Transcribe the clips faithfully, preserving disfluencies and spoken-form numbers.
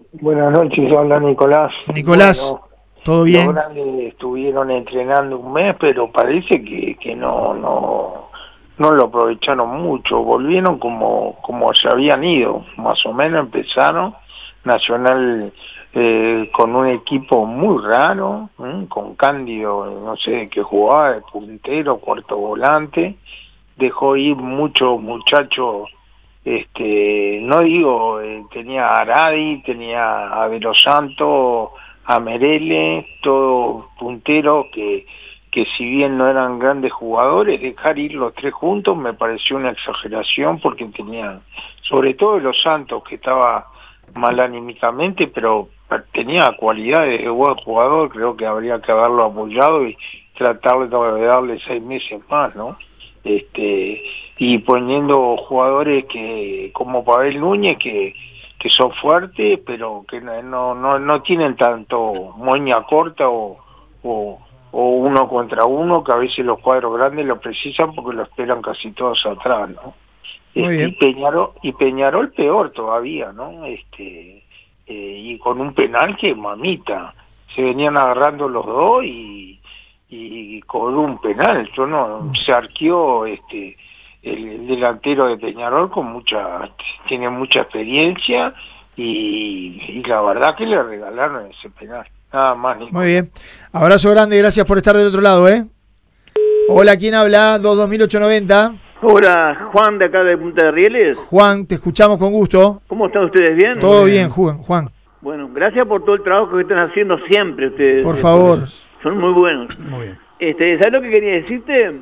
Buenas noches, habla Nicolás. Nicolás, Bueno, ¿todo bien? los grandes estuvieron entrenando un mes, pero parece que, que no, no, no lo aprovecharon mucho. Volvieron como, como se habían ido, más o menos empezaron. Nacional eh, con un equipo muy raro, ¿eh? Con Cándido, no sé qué jugaba, de puntero, cuarto volante. Dejó ir muchos muchachos. Este, no digo, eh, tenía a Aradi, tenía a De los Santos, a Merele, todos punteros que, que si bien no eran grandes jugadores, dejar ir los tres juntos me pareció una exageración porque tenían, sobre todo De los Santos, que estaba mal anímicamente, pero tenía cualidades de buen jugador, creo que habría que haberlo apoyado y tratar de darle seis meses más, ¿no? Este, y poniendo jugadores que como Pavel Núñez que, que son fuertes pero que no, no, no tienen tanto moña corta o, o, o uno contra uno, que a veces los cuadros grandes lo precisan porque lo esperan casi todos atrás, ¿no? Muy Este, y bien. Peñarol, y Peñarol peor todavía, ¿no? Este, eh, y con un penal que mamita, se venían agarrando los dos y y con un penal, yo no, se arqueó este el, el delantero de Peñarol con mucha, tiene mucha experiencia y, y la verdad que le regalaron ese penal, nada más. Nicolás. Muy bien. Abrazo grande, gracias por estar del otro lado, ¿eh? Hola, ¿quién habla? dos dos mil ochocientos noventa. Hola, Juan de acá de Punta de Rieles. Juan, te escuchamos con gusto. ¿Cómo están ustedes? ¿Bien? Todo bien, Juan. Juan. Bueno, gracias por todo el trabajo que están haciendo siempre ustedes. Por favor. Son muy buenos. Muy bien. Este, ¿sabes lo que quería decirte?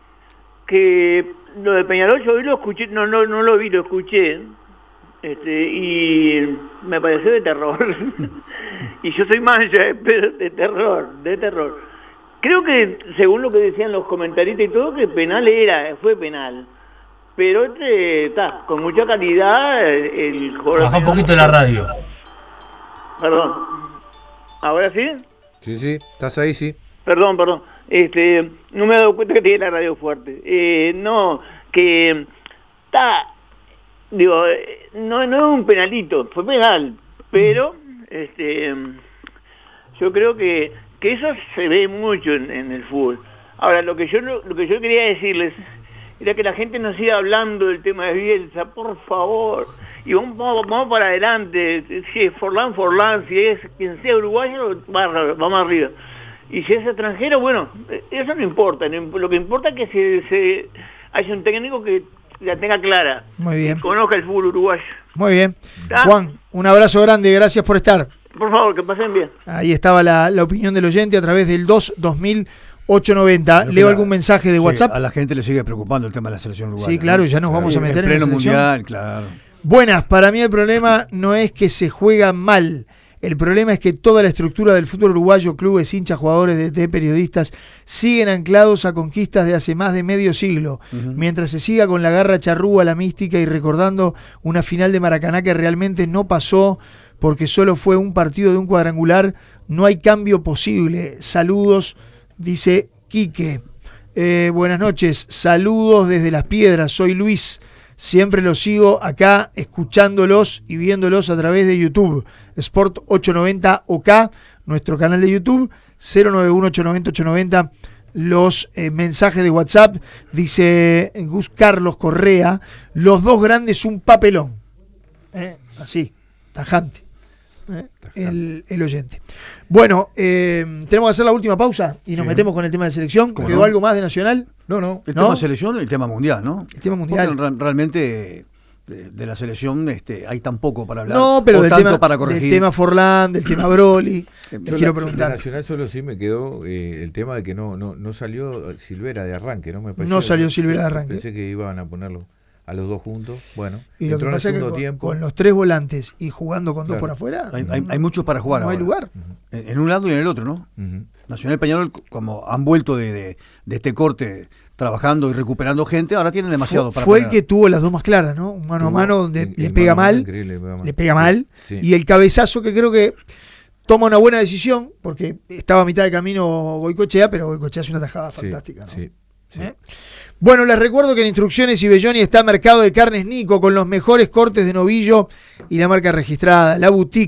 Que lo de Peñarol yo hoy lo escuché, no, no, no lo vi, lo escuché. Este, y me pareció de terror. Y yo soy mancha, pero de terror, de terror. Creo que, según lo que decían los comentaristas y todo, que penal era, fue penal. Pero este, está, con mucha calidad el jugador. Baja un poquito la radio. Perdón. ¿Ahora sí? Sí, sí, estás ahí, sí. Perdón, perdón. Este, no me he dado cuenta que tiene la radio fuerte. Eh, no, que está, digo, no, no es un penalito, fue penal, pero este, yo creo que, que eso se ve mucho en, en el fútbol. Ahora, lo que yo lo que yo quería decirles era que la gente no siga hablando del tema de Bielsa, por favor, y vamos, vamos, vamos para adelante. Si es Forlán, Forlán, si es quien sea uruguayo, vamos arriba. Y si es extranjero, bueno, eso no importa. Lo que importa es que se, se haya un técnico que la tenga clara. Muy bien. Que conozca el fútbol uruguayo. Muy bien. ¿Ah? Juan, un abrazo grande, gracias por estar. Por favor, que pasen bien. Ahí estaba la, la opinión del oyente a través del dos dos mil ochocientos noventa. Leo la, algún mensaje de sí, WhatsApp. A la gente le sigue preocupando el tema de la selección uruguaya. Sí, claro, ¿no? ya nos vamos sí, a meter en en la pleno selección. mundial, claro. Buenas, para mí el problema no es que se juega mal. El problema es que toda la estructura del fútbol uruguayo, clubes, hinchas, jugadores, D T, periodistas, siguen anclados a conquistas de hace más de medio siglo. Uh-huh. Mientras se siga con la garra charrúa, la mística y recordando una final de Maracaná que realmente no pasó porque solo fue un partido de un cuadrangular, no hay cambio posible. Saludos, dice Quique. Eh, buenas noches, saludos desde Las Piedras, soy Luis. Siempre los sigo acá escuchándolos y viéndolos a través de YouTube. Sport ochocientos noventa O K, nuestro canal de YouTube, cero nueve uno ocho noventa ocho noventa. Los eh, mensajes de WhatsApp, dice Gus Carlos Correa, los dos grandes un papelón. Eh, así, tajante. Eh, el, el oyente. Bueno, eh, tenemos que hacer la última pausa y nos sí. metemos con el tema de selección. ¿Quedó no? algo más de Nacional? No, no. El ¿No? tema de selección y el tema mundial, ¿no? El tema mundial. Porque realmente de, de la selección este, hay tan poco para hablar. No, pero del tema, para corregir. del tema Forlán, del tema Broly. Yo quiero la, preguntar. De Nacional solo sí me quedó eh, el tema de que no, no, no salió Silvera de arranque, ¿no? Me pareció, no salió Silvera de arranque. Pensé que iban a ponerlo a los dos juntos. Bueno, y lo que pasa es que con, tiempo. con los tres volantes y jugando con claro. dos por afuera, hay, hay, hay muchos para jugar. No ahora. hay lugar. Uh-huh. En, en un lado y en el otro, ¿no? Uh-huh. Nacional y Peñarol, como han vuelto de, de, de este corte trabajando y recuperando gente, ahora tienen demasiado fue, para Fue poner. el que tuvo las dos más claras, ¿no? Un mano a mano donde en, le, en pega mano mal, increíble, le pega mal, le pega mal, sí. Y el cabezazo que creo que toma una buena decisión, porque estaba a mitad de camino Goicoechea, pero Goicoechea es una tajada sí, fantástica, ¿no? Sí. Sí. ¿Eh? Bueno, les recuerdo que en Instrucciones y Belloni está Mercado de Carnes Nico con los mejores cortes de novillo y la marca registrada, la boutique